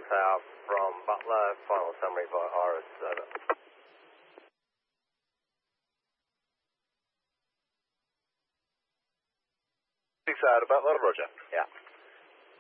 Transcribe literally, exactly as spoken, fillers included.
south from Butler, final summary by Iris, over. six out of Butler, roger. Yeah.